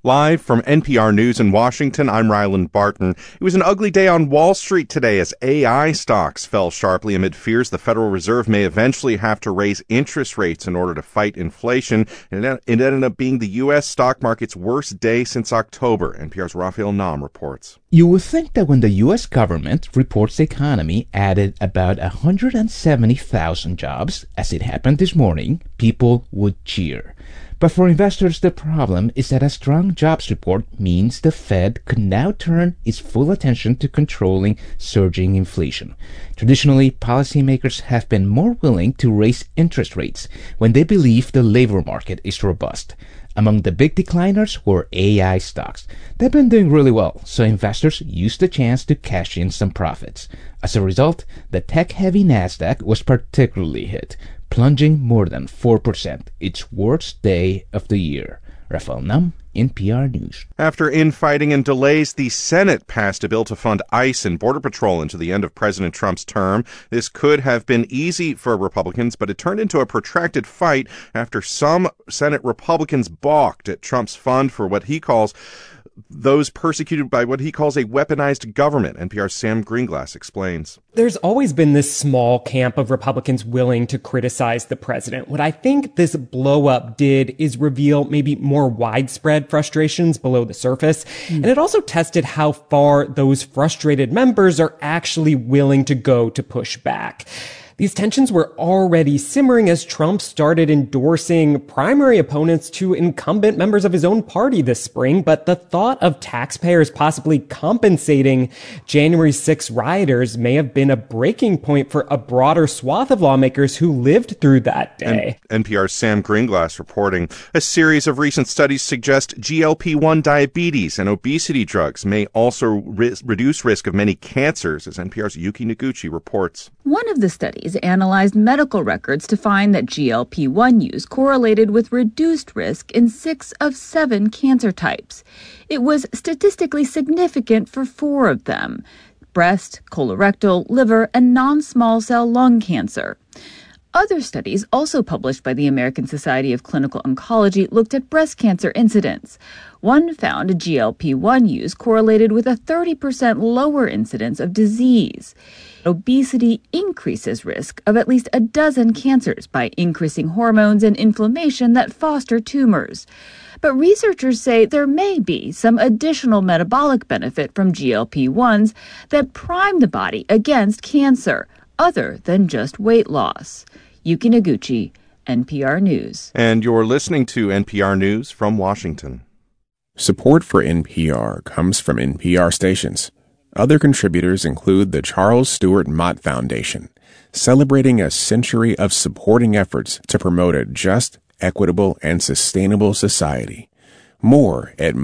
Live from NPR News in Washington, I'm Ryland Barton. It was an ugly day on Wall Street today as AI stocks fell sharply amid fears the Federal Reserve may eventually have to raise interest rates in order to fight inflation. And it ended up being the U.S. stock market's worst day since October. NPR's Raphael Nahm reports. You would think that when the U.S. government reports the economy added about 170,000 jobs, as it happened this morning, people would cheer. But for investors, the problem is that a strong jobs report means the Fed could now turn its full attention to controlling surging inflation. Traditionally, policymakers have been more willing to raise interest rates when they believe the labor market is robust. Among the big decliners were AI stocks. They've been doing really well, so investors used the chance to cash in some profits. As a result, the tech-heavy Nasdaq was particularly hit, plunging more than 4%, its worst day of the year. Raphael Nahm, NPR News. After infighting and delays, the Senate passed a bill to fund ICE and Border Patrol into the end of President Trump's term. This could have been easy for Republicans, but it turned into a protracted fight after some Senate Republicans balked at Trump's fund for what he calls those persecuted by what he calls a weaponized government. NPR's Sam Greenglass explains. There's always been this small camp of Republicans willing to criticize the president. What I think this blow-up did is reveal maybe more widespread frustrations below the surface. And it also tested how far those frustrated members are actually willing to go to push back. These tensions were already simmering as Trump started endorsing primary opponents to incumbent members of his own party this spring, but the thought of taxpayers possibly compensating January 6 rioters may have been a breaking point for a broader swath of lawmakers who lived through that day. NPR's Sam Greenglass reporting. A series of recent studies suggest GLP-1 diabetes and obesity drugs may also reduce risk of many cancers, as NPR's Yuki Noguchi reports. One of the studies analyzed medical records to find that GLP-1 use correlated with reduced risk in 6 of 7 cancer types. It was statistically significant for 4 of them: breast, colorectal, liver, and non-small cell lung cancer. Other studies, also published by the American Society of Clinical Oncology, looked at breast cancer incidence. One found GLP-1 use correlated with a 30% lower incidence of disease. Obesity increases risk of at least a dozen cancers by increasing hormones and inflammation that foster tumors. But researchers say there may be some additional metabolic benefit from GLP-1s that prime the body against cancer, other than just weight loss. Yuki Noguchi, NPR News. And you're listening to NPR News from Washington. Support for NPR comes from NPR stations. Other contributors include the Charles Stewart Mott Foundation, celebrating a century of supporting efforts to promote a just, equitable, and sustainable society. More at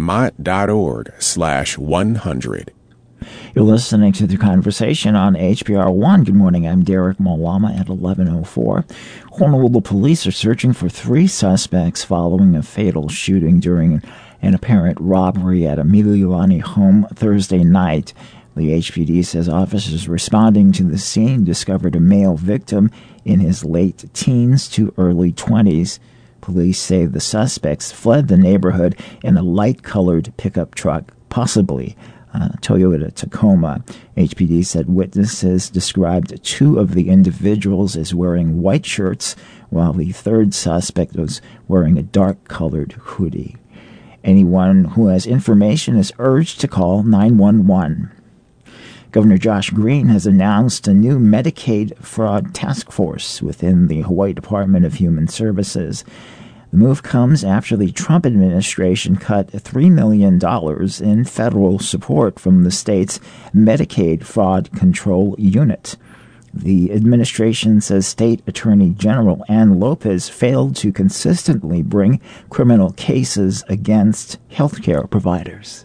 mott.org/100. You're listening to The Conversation on HPR One. Good morning, I'm Derek Malama at 11:04. Honolulu police are searching for 3 suspects following a fatal shooting during an apparent robbery at a Miliulani home Thursday night. The HPD says officers responding to the scene discovered a male victim in his late teens to early 20s. Police say the suspects fled the neighborhood in a light-colored pickup truck, possibly Toyota Tacoma. HPD said witnesses described 2 of the individuals as wearing white shirts, while the third suspect was wearing a dark-colored hoodie. Anyone who has information is urged to call 911. Governor Josh Green has announced a new Medicaid fraud task force within the Hawaii Department of Human Services. The move comes after the Trump administration cut $3 million in federal support from the state's Medicaid Fraud Control Unit. The administration says State Attorney General Ann Lopez failed to consistently bring criminal cases against healthcare providers.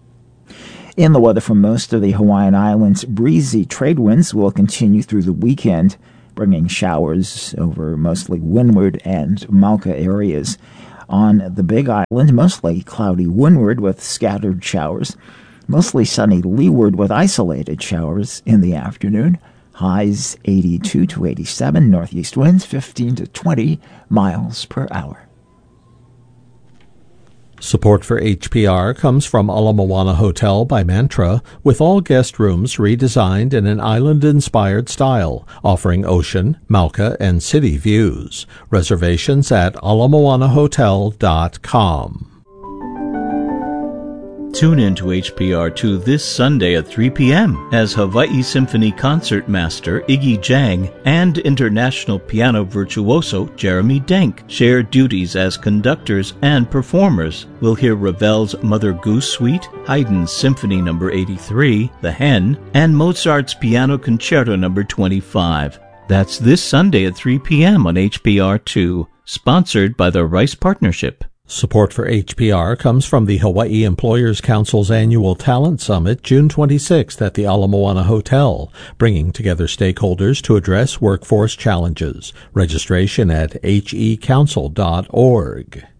In the weather for most of the Hawaiian Islands, breezy trade winds will continue through the weekend, bringing showers over mostly windward and Mauka areas. On the Big Island, mostly cloudy windward with scattered showers, mostly sunny leeward with isolated showers in the afternoon. Highs 82 to 87, northeast winds 15 to 20 miles per hour. Support for HPR comes from Ala Moana Hotel by Mantra, with all guest rooms redesigned in an island-inspired style, offering ocean, Mauka, and city views. Reservations at alamoanahotel.com. Tune in to HPR2 this Sunday at 3 p.m. as Hawaii Symphony Concert Master Iggy Jang and international piano virtuoso Jeremy Denk share duties as conductors and performers. We'll hear Ravel's Mother Goose Suite, Haydn's Symphony No. 83, The Hen, and Mozart's Piano Concerto No. 25. That's this Sunday at 3 p.m. on HPR2, sponsored by the Rice Partnership. Support for HPR comes from the Hawaii Employers Council's annual Talent Summit, June 26th at the Ala Moana Hotel, bringing together stakeholders to address workforce challenges. Registration at hecouncil.org.